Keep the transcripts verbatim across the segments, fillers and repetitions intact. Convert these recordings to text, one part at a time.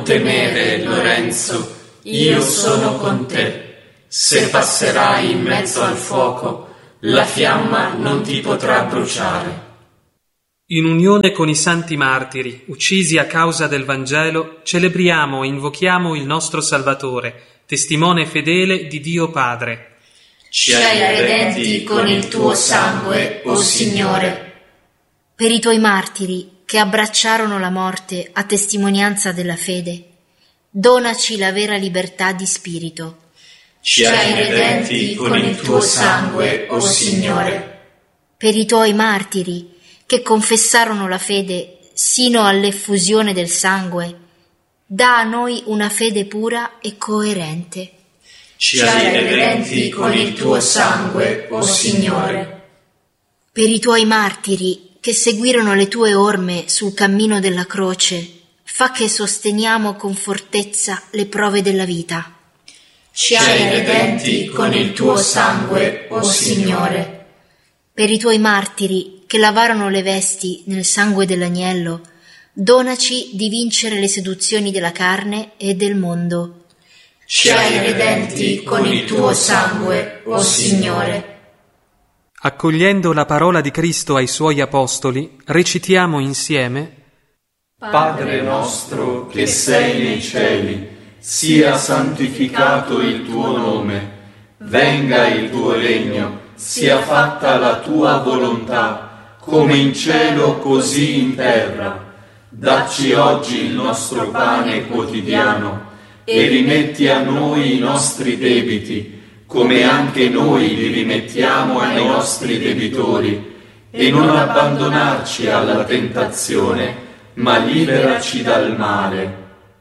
temere, Lorenzo, io sono con te. Se passerai in mezzo al fuoco, la fiamma non ti potrà bruciare. In unione con i santi martiri, uccisi a causa del Vangelo, celebriamo e invochiamo il nostro Salvatore, testimone fedele di Dio Padre. Ci hai redenti con il tuo sangue, o Signore. Per i tuoi martiri, che abbracciarono la morte a testimonianza della fede, donaci la vera libertà di spirito. Ci hai redenti con il tuo sangue, o Signore. Per i tuoi martiri, che confessarono la fede sino all'effusione del sangue, dà a noi una fede pura e coerente. Ci hai redenti con il tuo sangue, o Signore. Per i tuoi martiri, che seguirono le tue orme sul cammino della croce, fa che sosteniamo con fortezza le prove della vita. Ci hai redenti con il tuo sangue, o Signore. Per i tuoi martiri, che lavarono le vesti nel sangue dell'agnello, donaci di vincere le seduzioni della carne e del mondo. Ci hai redenti con il tuo sangue, o Signore. Accogliendo la parola di Cristo ai suoi apostoli, recitiamo insieme: Padre nostro che sei nei cieli, sia santificato il tuo nome, venga il tuo regno, sia fatta la tua volontà, come in cielo così in terra. Dacci oggi il nostro pane quotidiano e rimetti a noi i nostri debiti, come anche noi li rimettiamo ai nostri debitori, e non abbandonarci alla tentazione, ma liberaci dal male.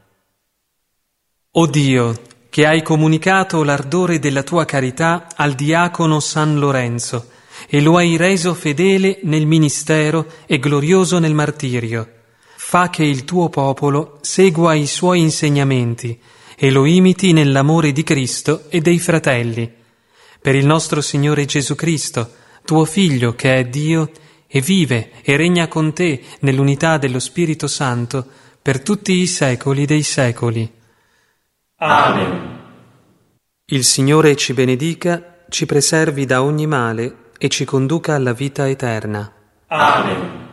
O Dio, che hai comunicato l'ardore della tua carità al diacono San Lorenzo e lo hai reso fedele nel ministero e glorioso nel martirio, fa che il tuo popolo segua i suoi insegnamenti e lo imiti nell'amore di Cristo e dei fratelli. Per il nostro Signore Gesù Cristo, tuo Figlio, che è Dio e vive e regna con te nell'unità dello Spirito Santo per tutti i secoli dei secoli. Amen. Il Signore ci benedica, ci preservi da ogni male e ci conduca alla vita eterna. Amen.